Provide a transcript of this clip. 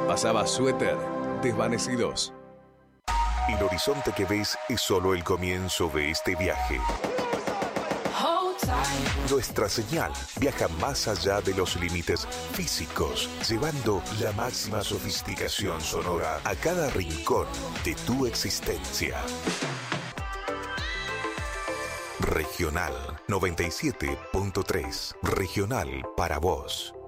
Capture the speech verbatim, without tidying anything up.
Pasaba Suéter, Desvanecidos. El horizonte que ves es solo el comienzo de este viaje. Nuestra señal viaja más allá de los límites físicos, llevando la máxima sofisticación sonora a cada rincón de tu existencia. Regional noventa y siete punto tres. Regional para vos.